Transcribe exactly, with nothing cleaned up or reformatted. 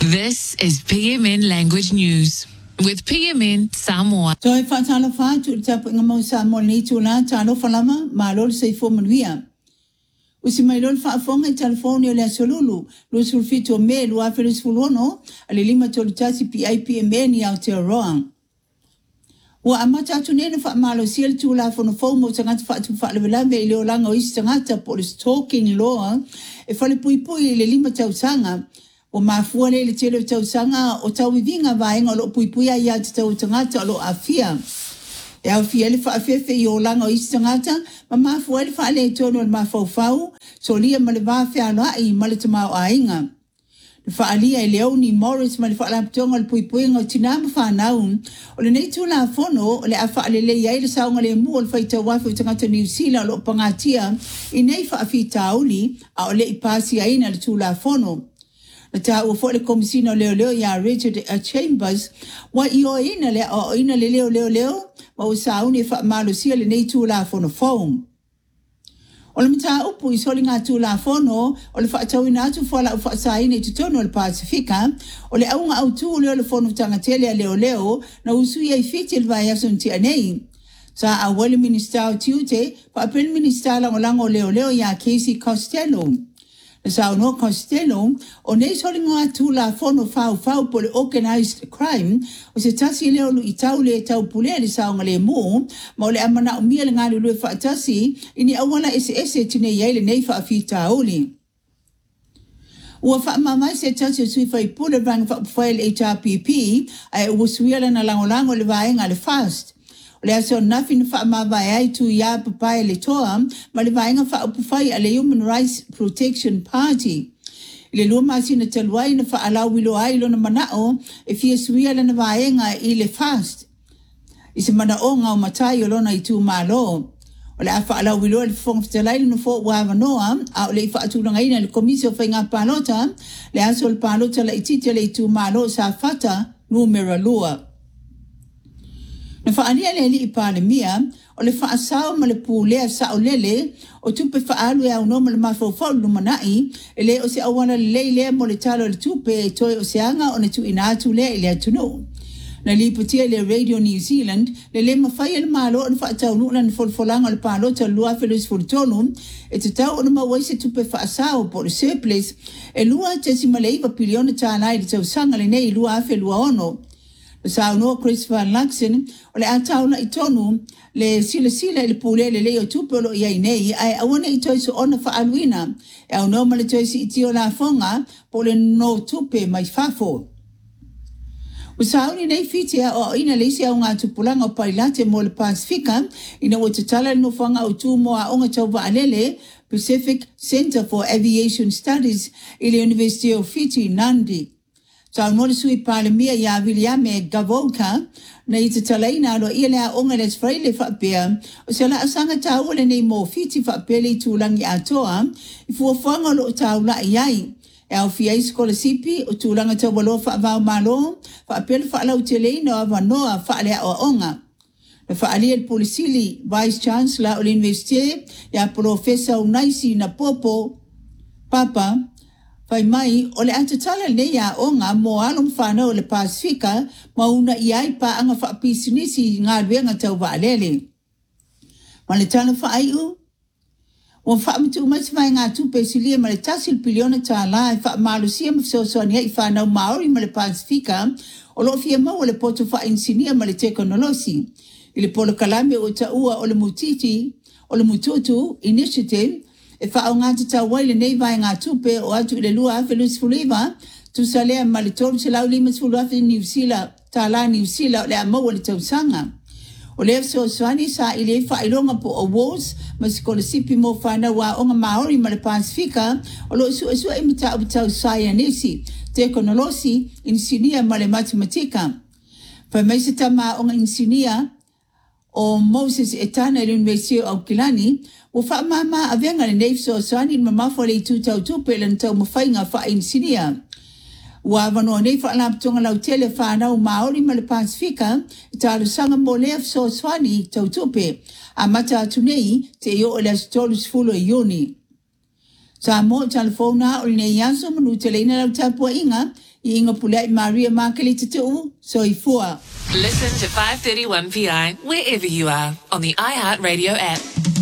This is P M N Language News with P M N Samoa. Toi whaatala wha tu tapu inga mau Samoa ni tu la tano whalama ma lor sei fo manuia. Usi mai lor whaafonga i telefoni o lea solulu, lo sulfito o me lua felis fulono, ale lima tolu tasi P I P M N i Aotearoa. Wa amata atu nene wha malo siel tu la fono fomo tangata wha atu wha lewelame i leo langa o isi tangata police talking law, e whale pui pui le lima tau sanga, o mafua le le tele tau sanga o tau ivinga vaenga o lo pui pui a ia te tau tangata o lo afia. E au fia le whaafefe i o langa o isi tangata, ma mafua le wha le tono le mafaufau, so lia ma le vafe aloa i ma le tamau a inga. Le wha alia i Leoni Morris ma le wha laptonga le pui pui ngau tinama whanau, o le nei tu la fono o le a wha le le iai le saunga le mua o le whaita wafu tangata New Zealand o lo pangatia i nei wha afi tauli a o le i pasi a ina le tu la fono. Na ta ua fo le komisina leo leo ya Richard Chambers wa i o ina le o ina le leo leo leo ma o sauni fa malo sia le nei tu la fono phone. O le mta upu i soli ngā tu la fono o le whaatau ina atu whala u whaasaina i tutono le Pasifika o le aunga au tu leo le fono tangatele a leo leo na usui ai fiti le vai asun ti anei. Sa a wale minister o tiute pa apel minister lango lango leo leo ya Casey Costello. Sa no Costello o nei soli ngā tu la fono fau fau po le organized crime o se tasi leo lu i tau le tau pule le saunga le mo ma o le amana o mia le ngā lulu e whaatasi ini awala ese ese tine iai le nei whaafi tauli. Ua whaamamai se tasi o sui whai pule rang whaapwhai le H R P P ai ua suiala na lango lango le vaenga le fast. O le aso nafin whaamawai ai tu ia papai le toa, ma le vaenga whaapufai a le Human Rights Protection Party. I le lua masi na taluai na whaalau wilo ai lo na manao e fia suia le na vaenga i le fast. I se mana o ngau matai o lona i tu malo. O le a whaalau wilo le whongfitalai na fo wawa noa, a o le i whaatulanga ina le komisio whainga palota, le aso le palota la itite le i tu malo sa fata numera lua. Na whaania le li i pāle mia, o le whaasau ma le pūlea sa o lele, o tupe whaalu e au no ma le mawhau lumanai, e le o se awana le lei lea mo le talo le tupe e toi o se anga o ne tu ina atu lea i lea tunu. Na li patia le Radio New Zealand, le le mawhai le malo o le whaatau nuna na folfolanga le pālota lua felus fultonu, e te tau o na mawai se tupe whaasau po le surplus, e lua te si maleiva piliona tānai le tau sanga le nei lua afe lua ono. Sa no Christopher Luxon o le atau na itonu le sila sila le pule le leo tupolo ia nei ai awana i toi so ona fa alwina e au no male toi si itio la fonga po le no tupe mai fafo. Usauni nei fitia o ina leisi au ngā tupulanga o pailate mo le Pasifika ina o te tala no fonga o tu mo a onga tau wa alele Pacific Center for Aviation Studies i le University of Fiji Nandi. Tau nore sui pāle mia ia Williame Gavoka na i te talaina alo ia lea onga les freile whaapea o se la asanga tau ole nei mō fiti whaapele i tūlangi atoa i fuafanga lo tau la iai. E au fia i skola sipi o tūlanga tau walo whaavau malo whaapele whaalau te leina o avanoa whaalea o onga. Na whaalia le polisili Vice Chancellor o le Universite ia Professor Unaisi na Popo Papa Fai mai, o le antatala nei a onga mo alum whanau le Pasifika mauna iai pa anga whaapisinisi ngā ruenga tau waalele. Ma le tala whaaiu, o whaamitu umasi mai ngā tupe silia ma le tasil piliona tā la e whaamalusia mawhisosoani hei whanau Maori ma le Pasifika o lo fia mau o le poto whainsinia ma le teknolosi. I le polo kalame o ta ua o le mutiti, o le mututu initiative, e wha o ngā te tau waile nei vai ngā tupe o atu i le lua afe lus fuliva, tu sa lea ma le tolu se lau lima sulu afe New Zealand, tā la New Zealand, lea maua le tau sanga. O lea so swani sa i le wha ilonga po awards, ma sikola sipi mo whana wa onga Maori ma le Pasifika, o lo isu isu e mita au tau scienisi, teknolosi, insinia ma le matematika. Pa mai se tama onga insinia, o Moses Etana i University of Kilani, o wha mama a venga le neif so sani ma mafo le tu tau tupe lan tau mawhainga wha insinia. Ua wanoa nei wha alaptonga lau tele whanau Maori ma le Pasifika, i tālu sanga mo leaf so swani tau tupe, a mata atu nei te i o le asitolus fulo i yoni. Sa mo telefona o le yaso manu te leina lau tapua inga I inga pulea I Maria Makeli te tu, so I fua. Listen to five thirty-one P I wherever you are on the iHeartRadio app.